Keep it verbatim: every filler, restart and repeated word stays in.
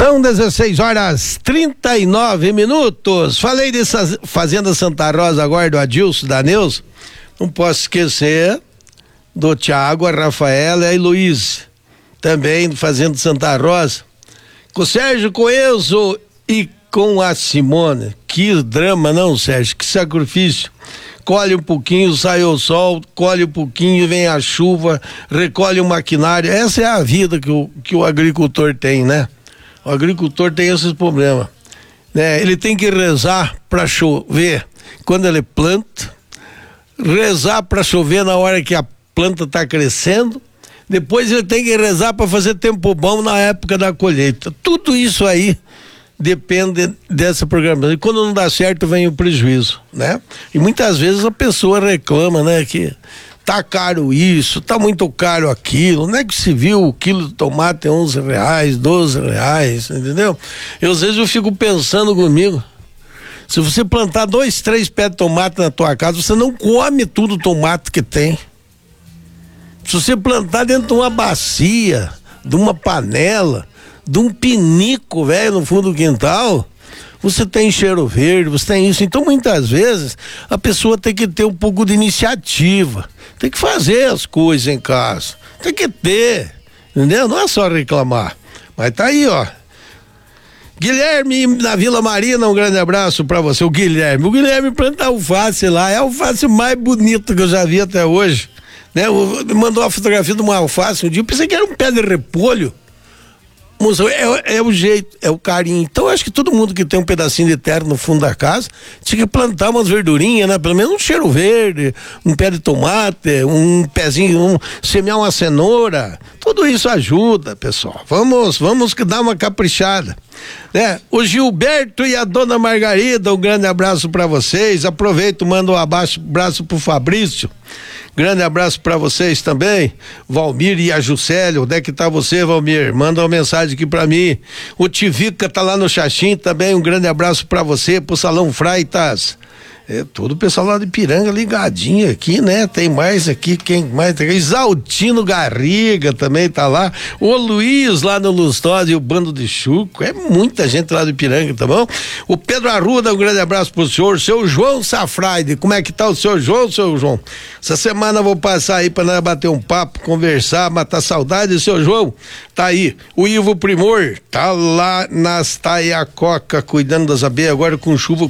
São dezesseis horas trinta e nove minutos. Falei dessa Fazenda Santa Rosa agora, do Adilson, da Neuza. Não posso esquecer do Tiago, a Rafaela e a Heloísa, também do Fazenda Santa Rosa. Com o Sérgio Coelho e com a Simone. Que drama, não, Sérgio? Que sacrifício. Colhe um pouquinho, sai o sol, colhe um pouquinho, vem a chuva, recolhe o maquinário. Essa é a vida que o, que o agricultor tem, né? O agricultor tem esses problemas, né? Ele tem que rezar para chover quando ele planta, rezar para chover na hora que a planta está crescendo, depois ele tem que rezar para fazer tempo bom na época da colheita. Tudo isso aí depende dessa programação. E quando não dá certo, vem o prejuízo, né? E muitas vezes a pessoa reclama, né, que tá caro isso, tá muito caro aquilo, não é que se viu o quilo de tomate é onze reais, doze reais, entendeu? Eu, às vezes eu fico pensando comigo, se você plantar dois, três pés de tomate na tua casa, você não come tudo o tomate que tem. Se você plantar dentro de uma bacia, de uma panela, de um pinico, velho, no fundo do quintal, você tem cheiro verde, você tem isso. Então, muitas vezes, a pessoa tem que ter um pouco de iniciativa, tem que fazer as coisas em casa, tem que ter, entendeu? Não é só reclamar. Mas tá aí, ó. Guilherme na Vila Marina, um grande abraço pra você. O Guilherme, o Guilherme planta alface lá, é a alface mais bonita que eu já vi até hoje, né? Me mandou uma fotografia de uma alface um dia, eu pensei que era um pé de repolho. É, é o jeito, é o carinho. Então, eu acho que todo mundo que tem um pedacinho de terra no fundo da casa tinha que plantar umas verdurinhas, né? Pelo menos um cheiro verde, um pé de tomate, um pezinho, um, semear uma cenoura. Tudo isso ajuda, pessoal. Vamos, vamos dar uma caprichada, né? O Gilberto e a dona Margarida, um grande abraço para vocês. Aproveito, mando um abraço, abraço pro Fabrício. Grande abraço para vocês também, Valmir e a Juscelia. Onde é que tá você, Valmir? Manda uma mensagem aqui para mim. O Tivica tá lá no Xaxim também, um grande abraço para você, pro Salão Freitas. É, todo o pessoal lá de Piranga ligadinho aqui, né? Tem mais aqui, quem mais? Exaltino Garriga também tá lá. O Luiz lá no Lustosa e o Bando de Chuco. É muita gente lá de Piranga, tá bom? O Pedro Arruda, um grande abraço pro senhor. Seu João Safraide, como é que tá o seu João, seu João? Essa semana eu vou passar aí pra nós bater um papo, conversar, matar saudade, seu João. Tá aí. O Ivo Primor tá lá nas Taiacoca, cuidando das abelhas agora com chuva.